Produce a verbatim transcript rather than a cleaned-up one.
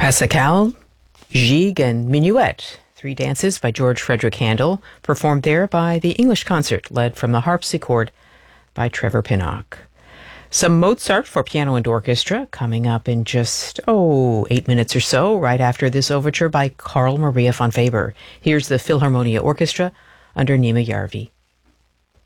Pascal, Gigue, and Minuet, three dances by George Frederick Handel, performed there by the English Concert, led from the harpsichord by Trevor Pinnock. Some Mozart for piano and orchestra coming up in just, oh, eight minutes or so, right after this overture by Carl Maria von Weber. Here's the Philharmonia Orchestra under Nima Järvi.